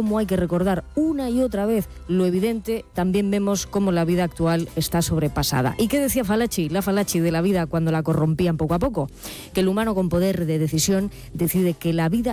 cómo hay que recordar una y otra vez lo evidente, también vemos cómo la vida actual está sobrepasada. ¿Y qué decía Falaci? La Falaci de la vida cuando la corrompían poco a poco, que el humano con poder de decisión decide que la vida